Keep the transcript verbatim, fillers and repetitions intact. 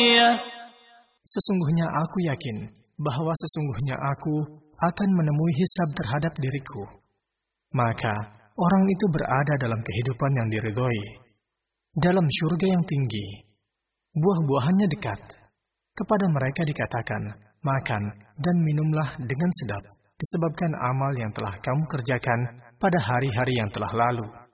راضية. Sesungguhnya aku yakin bahwa sesungguhnya aku akan menemui hisab terhadap diriku. Maka orang itu berada dalam kehidupan yang diridhoi, dalam syurga yang tinggi. Buah-buahannya dekat. Kepada mereka dikatakan, makan dan minumlah dengan sedap, disebabkan amal yang telah kamu kerjakan pada hari-hari yang telah lalu.